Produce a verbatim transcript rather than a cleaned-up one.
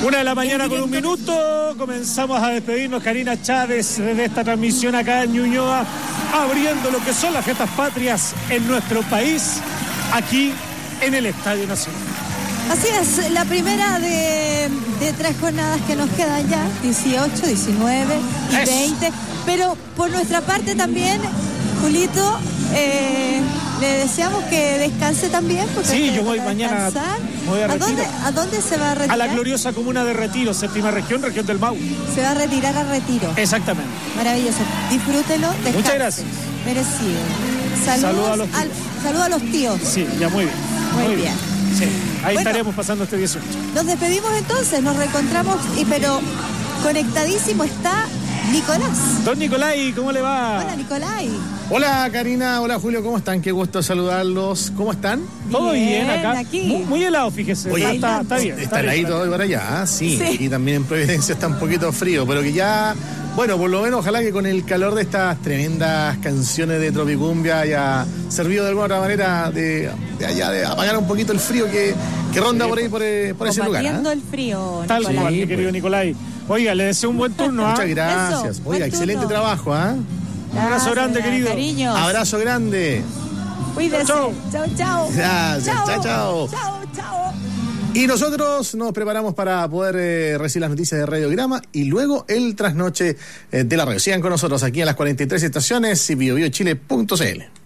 Una de la mañana con un minuto, comenzamos a despedirnos. Karina Chávez desde esta transmisión acá en Ñuñoa, abriendo lo que son las fiestas patrias en nuestro país, aquí en el Estadio Nacional. Así es, la primera de, de tres jornadas que nos quedan ya, dieciocho, diecinueve y Eso. veinte, pero por nuestra parte también, Julito, eh, le deseamos que descanse también. Porque Sí, yo voy mañana, voy a ¿A retiro. dónde, ¿A dónde se va a retirar? A la gloriosa comuna de Retiro, séptima región, región del Mau. Se va a retirar a Retiro. Exactamente. Maravilloso. Disfrútelo, descanse. Muchas gracias. Merecido. Saludos, Saludos a los tíos. al, saludos a los tíos. Sí, ya muy bien. Muy bien. Sí, ahí Bueno, estaremos pasando este dieciocho. Nos despedimos entonces, nos reencontramos, y pero conectadísimo está Nicolás. Don Nicolai, ¿cómo le va? Hola, Nicolai. Hola Karina, hola Julio, ¿cómo están? Qué gusto saludarlos. ¿Cómo están? Todo bien, Bien, acá. aquí. Muy, muy helado, fíjese. Oye, está, está bien. está Están bien, ahí está todo y bien. para allá, ¿ah? Sí. Sí. Y también en Providencia está un poquito frío, pero que ya, bueno, por lo menos ojalá que con el calor de estas tremendas canciones de Tropicumbia haya servido de alguna otra manera de, de allá, de apagar un poquito el frío que, que ronda por ahí, por, eh, por ese lugar. Combatiendo ¿ah? el frío, Tal Nicolai. cual, mi Sí, querido pues. Nicolai. Oiga, le deseo un buen turno, ¿ah? Muchas gracias. Eso, buen Oiga, excelente turno. trabajo, ¿ah? Un abrazo grande, querido. Cariños. Abrazo grande. Cuídese. Chau, Chao, chao. Gracias, chao, chao. Chao, chao. Y nosotros nos preparamos para poder eh, recibir las noticias de Radiograma y luego el trasnoche eh, de la radio. Sigan con nosotros aquí en las cuarenta y tres estaciones y bio bio chile punto c l.